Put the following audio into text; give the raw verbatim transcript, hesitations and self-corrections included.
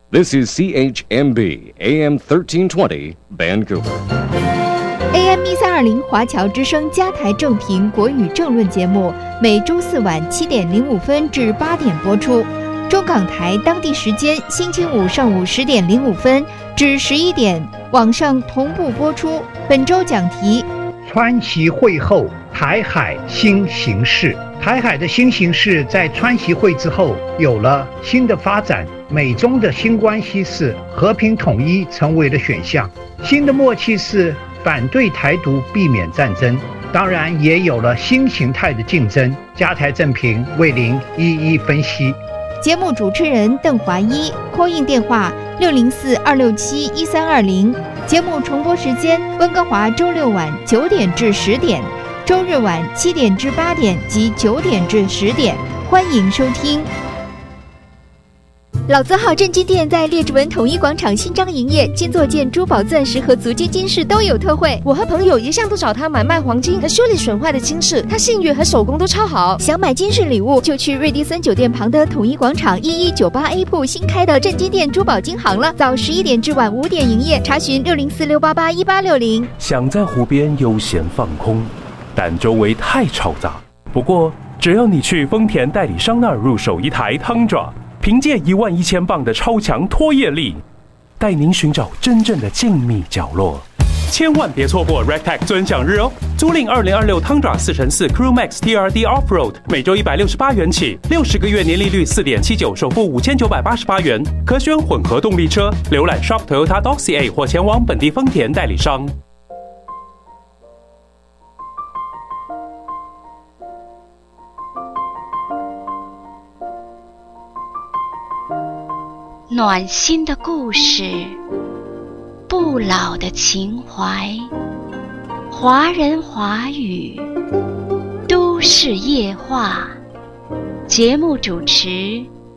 This is C H M B A M thirteen twenty Vancouver。A M 一三二零华侨之声加台正评国语政论节目，每周四晚七点零五分至八点播出。中港台当地时间星期五上午十点零五分至十一点，网上同步播出。本周讲题： 川习会后，台海新形势。台海的新形势在川习会之后有了新的发展，美中的新关系是和平统一成为了选项，新的默契是反对台独，避免战争。当然也有了新形态的竞争。加台正评为您一一分析。 节目主持人邓华一 ，call in 电话六零四二六七一三二零。节目重播时间：温哥华周六晚九点至十点，周日晚七点至八点及九点至十点。欢迎收听。老字号正金店在列治文统一广场新张营业，金座件、珠宝、钻石和足金金饰都有特惠。 我和朋友一向都找他买卖黄金和修理损坏的金饰，他信誉和手工都超好。 想买金饰礼物，就去瑞迪森酒店旁的统一广场一一九八 A 铺新开的正金店珠宝金行了，早十一点至晚五点营业，查询六零四六八八一八六零。 想在湖边悠闲放空，但周围太嘈杂。不过，只要你去丰田代理商那儿入手一台汤爪。凭借一万一千磅的超强拖曳力，带您寻找真正的静谧角落。千万别错过 Rectech 尊享日哦！租赁二零二六汤爪四乘四 Crew Max T R D Offroad， 每周一百六十八元起，六十个月年利率四点七九，首付五千九百八十八元，可选混合动力车。浏览 shop toyota dot c a 或前往本地丰田代理商。 暖心的故事，不老的情怀，华人华语，都市夜话。节目主持